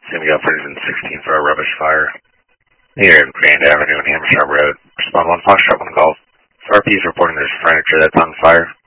Semi operators in 16 for a rubbish fire. Here at Grand Avenue and Hampshire Road. Respond 1 Foxtrot 1 Golf. RP is reporting there's furniture that's on fire.